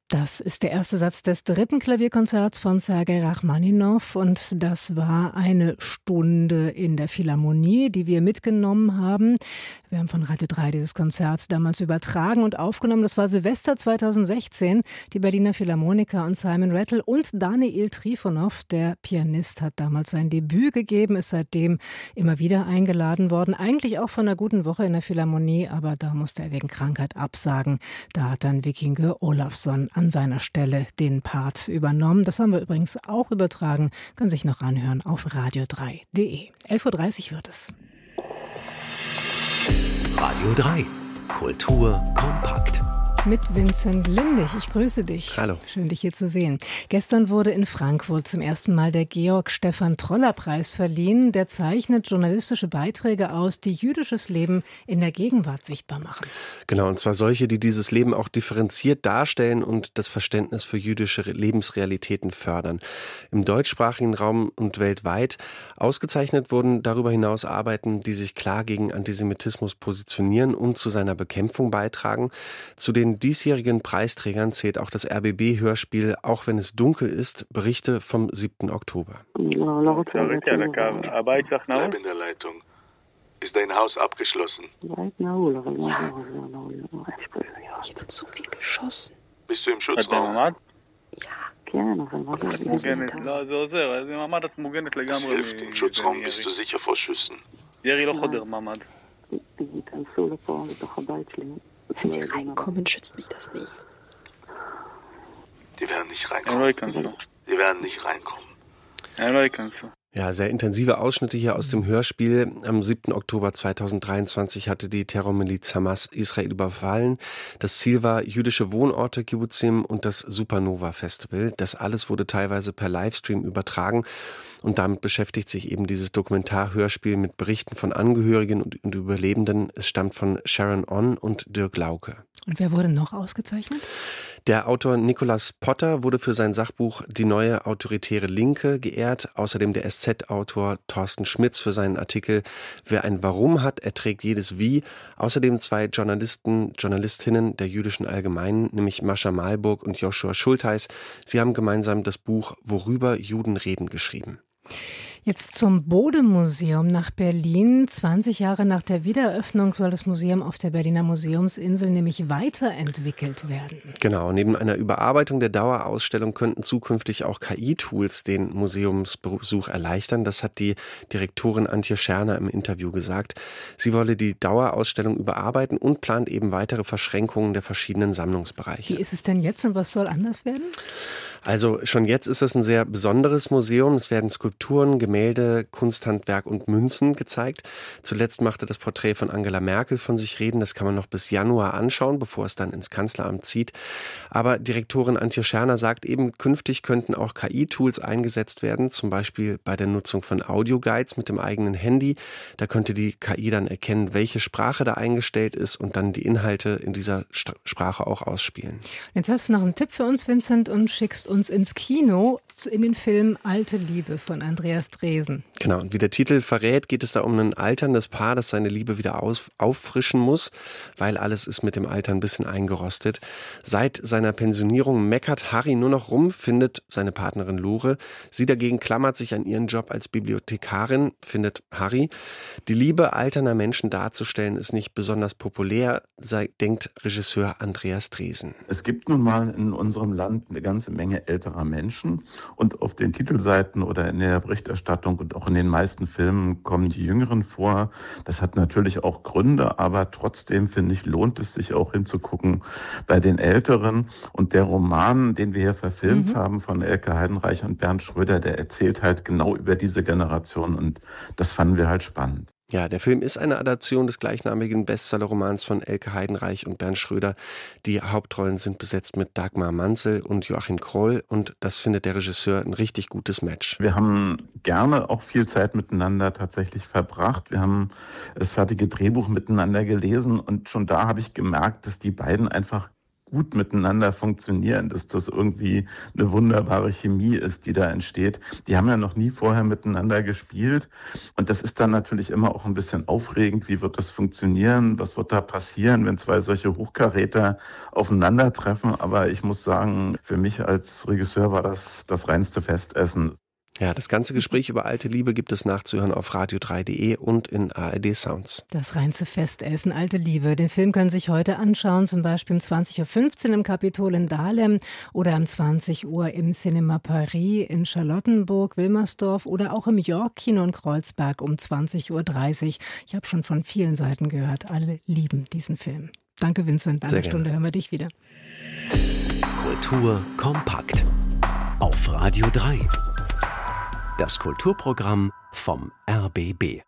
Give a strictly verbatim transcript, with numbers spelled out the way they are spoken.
Das ist der erste Satz des dritten Klavierkonzerts von Sergei Rachmaninow und das war eine Stunde in der Philharmonie, die wir mitgenommen haben. Wir haben von Radio drei dieses Konzert damals übertragen und aufgenommen. Das war Silvester zweitausendsechzehn. Die Berliner Philharmoniker und Simon Rattle und Daniil Trifonov, der Pianist, hat damals sein Debüt gegeben, ist seitdem immer wieder eingeladen worden. Eigentlich auch von einer guten Woche in der Philharmonie, aber da musste er wegen Krankheit absagen. Da hat dann Vikingur Olafsson an seiner Stelle den Part übernommen. Das haben wir übrigens auch übertragen. Können sich noch anhören auf radio drei punkt de. elf Uhr dreißig wird es. Radio drei. Kultur kompakt. Mit Vincent Lindig. Ich grüße dich. Hallo. Schön, dich hier zu sehen. Gestern wurde in Frankfurt zum ersten Mal der Georg-Stephan-Troller-Preis verliehen. Der zeichnet journalistische Beiträge aus, die jüdisches Leben in der Gegenwart sichtbar machen. Genau, und zwar solche, die dieses Leben auch differenziert darstellen und das Verständnis für jüdische Lebensrealitäten fördern. Im deutschsprachigen Raum und weltweit ausgezeichnet wurden darüber hinaus Arbeiten, die sich klar gegen Antisemitismus positionieren und zu seiner Bekämpfung beitragen. Zu den diesjährigen Preisträgern zählt auch das R B B-Hörspiel Auch wenn es dunkel ist, Berichte vom siebten Oktober. Bleib in der Leitung. Ist dein Haus abgeschlossen? Hier wird so viel geschossen. Bist du im Schutzraum? Ja. Was ist denn das? Das hilft. Im Schutzraum bist du sicher vor Schüssen. Wenn sie reinkommen, schützt mich das nicht. Die werden nicht reinkommen. Die werden nicht reinkommen. Ja, sehr intensive Ausschnitte hier aus dem Hörspiel. Am siebten Oktober zweitausenddreiundzwanzig hatte die Terrormiliz Hamas Israel überfallen. Das Ziel war jüdische Wohnorte, Kibbutzim und das Supernova-Festival. Das alles wurde teilweise per Livestream übertragen. Und damit beschäftigt sich eben dieses Dokumentarhörspiel mit Berichten von Angehörigen und, und Überlebenden. Es stammt von Sharon On und Dirk Lauke. Und wer wurde noch ausgezeichnet? Der Autor Nicholas Potter wurde für sein Sachbuch Die neue autoritäre Linke geehrt. Außerdem der S Z-Autor Thorsten Schmitz für seinen Artikel Wer ein Warum hat, erträgt jedes Wie. Außerdem zwei Journalisten, Journalistinnen der Jüdischen Allgemeinen, nämlich Mascha Malburg und Joshua Schultheis. Sie haben gemeinsam das Buch Worüber Juden reden geschrieben. Jetzt zum Bode-Museum nach Berlin. zwanzig Jahre nach der Wiedereröffnung soll das Museum auf der Berliner Museumsinsel nämlich weiterentwickelt werden. Genau, neben einer Überarbeitung der Dauerausstellung könnten zukünftig auch K I-Tools den Museumsbesuch erleichtern. Das hat die Direktorin Antje Scherner im Interview gesagt. Sie wolle die Dauerausstellung überarbeiten und plant eben weitere Verschränkungen der verschiedenen Sammlungsbereiche. Wie ist es denn jetzt und was soll anders werden? Also schon jetzt ist es ein sehr besonderes Museum. Es werden Skulpturen, Gemälde, Kunsthandwerk und Münzen gezeigt. Zuletzt machte das Porträt von Angela Merkel von sich reden. Das kann man noch bis Januar anschauen, bevor es dann ins Kanzleramt zieht. Aber Direktorin Antje Scherner sagt eben, künftig könnten auch K I-Tools eingesetzt werden, zum Beispiel bei der Nutzung von Audioguides mit dem eigenen Handy. Da könnte die K I dann erkennen, welche Sprache da eingestellt ist und dann die Inhalte in dieser St- Sprache auch ausspielen. Jetzt hast du noch einen Tipp für uns, Vincent, und schickst uns ins Kino in den Film Alte Liebe von Andreas Dresen. Genau, und wie der Titel verrät, geht es da um ein alterndes Paar, das seine Liebe wieder auf, auffrischen muss, weil alles ist mit dem Alter ein bisschen eingerostet. Seit seiner Pensionierung meckert Harry nur noch rum, findet seine Partnerin Lore. Sie dagegen klammert sich an ihren Job als Bibliothekarin, findet Harry. Die Liebe alternder Menschen darzustellen ist nicht besonders populär, sei, denkt Regisseur Andreas Dresen. Es gibt nun mal in unserem Land eine ganze Menge älterer Menschen und auf den Titelseiten oder in der Berichterstattung und auch in den meisten Filmen kommen die Jüngeren vor. Das hat natürlich auch Gründe, aber trotzdem, finde ich, lohnt es sich auch hinzugucken bei den Älteren. Und der Roman, den wir hier verfilmt mhm. haben von Elke Heidenreich und Bernd Schröder, der erzählt halt genau über diese Generation und das fanden wir halt spannend. Ja, der Film ist eine Adaption des gleichnamigen Bestsellerromans von Elke Heidenreich und Bernd Schröder. Die Hauptrollen sind besetzt mit Dagmar Manzel und Joachim Kroll und das findet der Regisseur ein richtig gutes Match. Wir haben gerne auch viel Zeit miteinander tatsächlich verbracht. Wir haben das fertige Drehbuch miteinander gelesen und schon da habe ich gemerkt, dass die beiden einfach gut miteinander funktionieren, dass das irgendwie eine wunderbare Chemie ist, die da entsteht. Die haben ja noch nie vorher miteinander gespielt und das ist dann natürlich immer auch ein bisschen aufregend. Wie wird das funktionieren? Was wird da passieren, wenn zwei solche Hochkaräter aufeinandertreffen? Aber ich muss sagen, für mich als Regisseur war das das reinste Festessen. Ja, das ganze Gespräch über alte Liebe gibt es nachzuhören auf radio drei punkt de und in A R D Sounds. Das reinste Festessen, alte Liebe. Den Film können Sie sich heute anschauen, zum Beispiel um zwanzig Uhr fünfzehn im Kapitol in Dahlem oder um zwanzig Uhr im Cinema Paris in Charlottenburg, Wilmersdorf oder auch im York-Kino in Kreuzberg um zwanzig Uhr dreißig. Ich habe schon von vielen Seiten gehört, alle lieben diesen Film. Danke, Vincent. Eine Stunde hören wir dich wieder. Kultur kompakt auf Radio drei. Das Kulturprogramm vom R B B.